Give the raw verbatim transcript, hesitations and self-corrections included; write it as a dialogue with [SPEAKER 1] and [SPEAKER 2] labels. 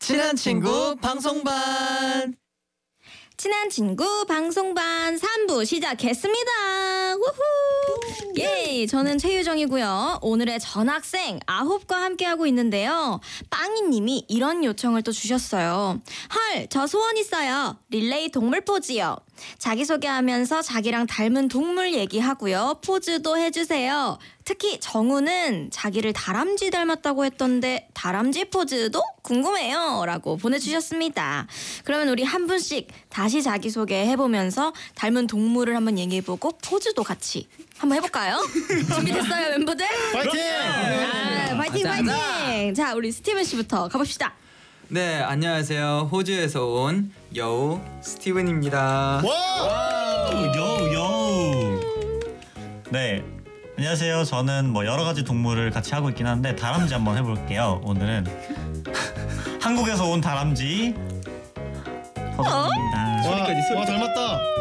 [SPEAKER 1] 친한 친구 방송반.
[SPEAKER 2] 친한 친구 방송반 삼 부 시작했습니다. 우후. 예, 저는 최유정이고요. 오늘의 전학생 아홉과 함께하고 있는데요. 빵이님이 이런 요청을 또 주셨어요. 헐, 저 소원 있어요. 릴레이 동물 포즈요. 자기소개하면서 자기랑 닮은 동물 얘기하고요. 포즈도 해주세요. 특히 정우는 자기를 다람쥐 닮았다고 했던데 다람쥐 포즈도 궁금해요 라고 보내주셨습니다. 그러면 우리 한 분씩 다시 자기소개 해보면서 닮은 동물을 한번 얘기해보고 포즈도 같이 한번 해볼까요? 준비됐어요 멤버들?
[SPEAKER 3] 파이팅!
[SPEAKER 2] 아, 파이팅 파이팅! 자, 우리 스티븐 씨부터 가봅시다.
[SPEAKER 1] 네, 안녕하세요. 호주에서 온 여우 스티븐입니다.
[SPEAKER 3] 와!
[SPEAKER 4] 여우 여우. 네, 안녕하세요. 저는 뭐 여러 가지 동물을 같이 하고 있긴 한데 다람쥐 한번 해볼게요. 오늘은 한국에서 온 다람쥐 서정입니다.
[SPEAKER 3] 와, 와 닮았다.